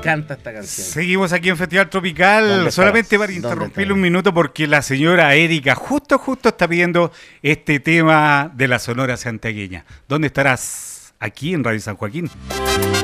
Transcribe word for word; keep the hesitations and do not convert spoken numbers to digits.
encanta esta canción. Seguimos aquí en Festival Tropical, solamente para interrumpirle un minuto porque la señora Erika justo, justo está pidiendo este tema de la Sonora Santiagueña. ¿Dónde estarás? Aquí en Radio San Joaquín.